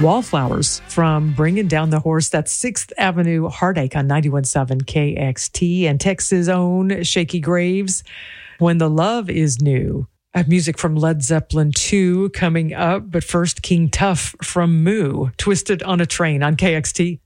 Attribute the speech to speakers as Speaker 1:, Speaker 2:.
Speaker 1: Wallflowers from Bringing Down the Horse. That's 6th Avenue Heartache on 91.7 KXT. And Texas' own Shaky Graves, When the Love Is New. I have music from Led Zeppelin 2 coming up. But first, King Tuff from Moo, Twisted on a Train on KXT.